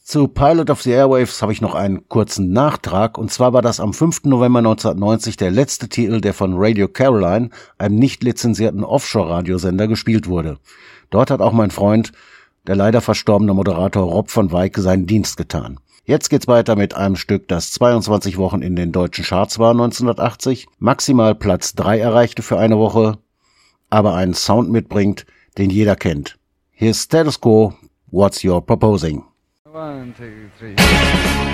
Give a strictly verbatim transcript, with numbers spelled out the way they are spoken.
Zu Pilot of the Airwaves habe ich noch einen kurzen Nachtrag, und zwar war das am fünften November neunzehnhundertneunzig der letzte Titel, der von Radio Caroline, einem nicht lizenzierten Offshore-Radiosender, gespielt wurde. Dort hat auch mein Freund, der leider verstorbene Moderator Rob von Weicke, seinen Dienst getan. Jetzt geht's weiter mit einem Stück, das zweiundzwanzig Wochen in den deutschen Charts war neunzehnhundertachtzig, maximal Platz drei erreichte für eine Woche, aber einen Sound mitbringt, den jeder kennt. Hier ist Status Quo, What's Your Proposing? One, two, three.